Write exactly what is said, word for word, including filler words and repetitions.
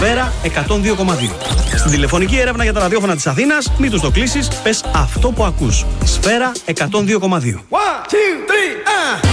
Σφαίρα εκατόν δύο κόμμα δύο. Στην τηλεφωνική έρευνα για τα ραδιόφωνα της Αθήνας, μην τους το κλείσεις, πες αυτό που ακούς. Σφαίρα εκατόν δύο κόμμα δύο. One, two, three, ah!